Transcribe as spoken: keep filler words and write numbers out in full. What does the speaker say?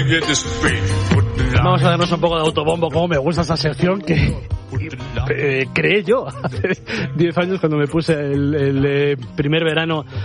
Vamos a darnos un poco de autobombo, como me gusta esta sección que eh, creé yo hace diez años cuando me puse el, el eh, primer verano